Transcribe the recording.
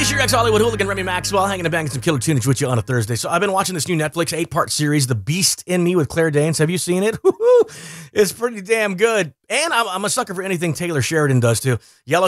It's your ex-Hollywood hooligan, Remy Maxwell, hanging and banging some killer tunage with you on a Thursday. So I've been watching this new Netflix 8-part series, The Beast in Me with Claire Danes. Have you seen it? It's pretty damn good. And I'm a sucker for anything Taylor Sheridan does, too. Yellow